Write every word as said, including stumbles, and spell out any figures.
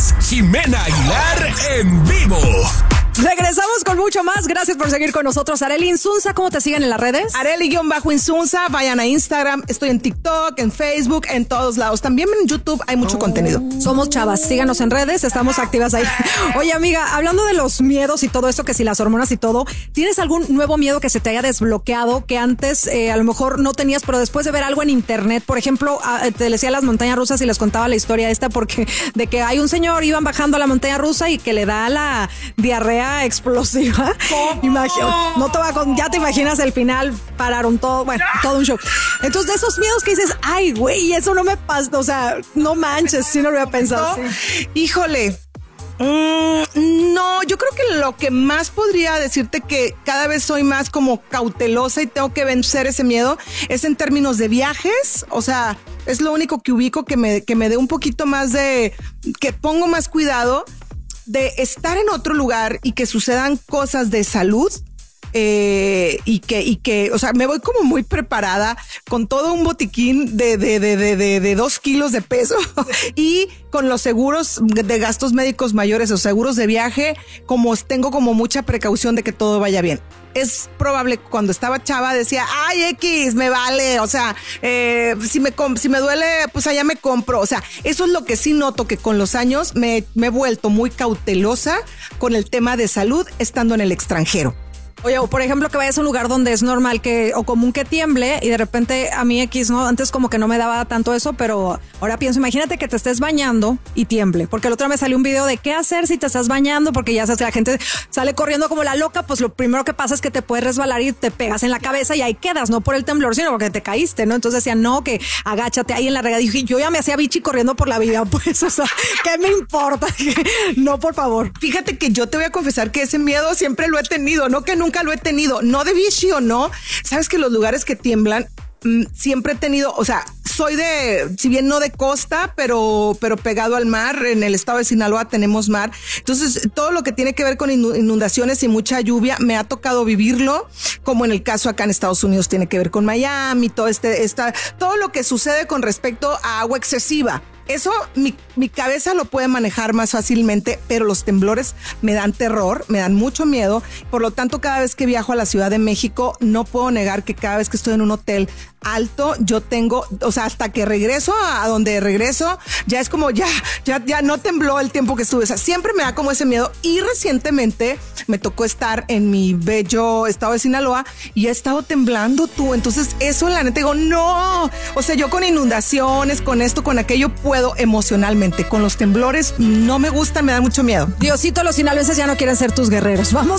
es Jimena Aguilar en vivo. Regresamos con mucho más. Gracias por seguir con nosotros. Arely Insunza, ¿cómo te siguen en las redes? Arely-Insunza, vayan a Instagram, estoy en TikTok, en Facebook, en todos lados. También en YouTube hay mucho oh. contenido. Somos chavas, síganos en redes, estamos activas ahí. Oye, amiga, hablando de los miedos y todo esto, que si las hormonas y todo, ¿tienes algún nuevo miedo que se te haya desbloqueado, que antes eh, a lo mejor no tenías, pero después de ver algo en internet? Por ejemplo, te decía las montañas rusas y les contaba la historia esta porque de que hay un señor, iban bajando a la montaña rusa y que le da la diarrea explosiva. Imagino, no te va con, ya te imaginas el final, pararon todo, bueno, todo un show. Entonces, de esos miedos que dices, ay, güey, eso no me pasa, o sea, no manches, si no lo había pensado. Sí. Híjole. Mm, no, yo creo que lo que más podría decirte que cada vez soy más como cautelosa y tengo que vencer ese miedo es en términos de viajes. O sea, es lo único que ubico que me, que me dé un poquito más de, que pongo más cuidado de estar en otro lugar y que sucedan cosas de salud. Eh, y que, y que, o sea, me voy como muy preparada con todo un botiquín de, de, de, de, de, de dos kilos de peso y con los seguros de gastos médicos mayores o seguros de viaje, como tengo como mucha precaución de que todo vaya bien. Es probable que cuando estaba chava decía, ay, X, me vale, o sea, eh, si me si me duele, pues allá me compro. O sea, eso es lo que sí noto, que con los años me, me he vuelto muy cautelosa con el tema de salud estando en el extranjero. Oye, o por ejemplo que vayas a un lugar donde es normal que o común que tiemble y de repente a mí X, ¿no? Antes como que no me daba tanto eso, pero ahora pienso, imagínate que te estés bañando y tiemble, porque el otro día me salió un video de qué hacer si te estás bañando, porque ya sabes que la gente sale corriendo como la loca, pues lo primero que pasa es que te puedes resbalar y te pegas en la cabeza y ahí quedas, no por el temblor, sino porque te caíste, ¿no? Entonces decían, no, que agáchate ahí en la regadera. Y yo ya me hacía bichi corriendo por la vida, pues, o sea, ¿qué me importa? No, por favor. Fíjate que yo te voy a confesar que ese miedo siempre lo he tenido, no que nunca Nunca lo he tenido, no de vicio, no. Sabes que los lugares que tiemblan mmm, siempre he tenido, o sea, soy de, si bien no de costa, pero, pero pegado al mar. En el estado de Sinaloa tenemos mar. Entonces, todo lo que tiene que ver con inundaciones y mucha lluvia, me ha tocado vivirlo, como en el caso acá en Estados Unidos tiene que ver con Miami, todo este, esta, todo lo que sucede con respecto a agua excesiva. Eso mi, mi cabeza lo puede manejar más fácilmente, pero los temblores me dan terror, me dan mucho miedo. Por lo tanto, cada vez que viajo a la Ciudad de México, no puedo negar que cada vez que estoy en un hotel alto, yo tengo, o sea, hasta que regreso a, a donde regreso, ya es como ya, ya, ya no tembló el tiempo que estuve. O sea, siempre me da como ese miedo. Y recientemente me tocó estar en mi bello estado de Sinaloa y he estado temblando tú. Entonces, eso la neta digo, no. O sea, yo con inundaciones, con esto, con aquello, puedo emocionalmente. Con los temblores no me gustan, me da mucho miedo. Diosito, los sinaloenses ya no quieren ser tus guerreros. Vamos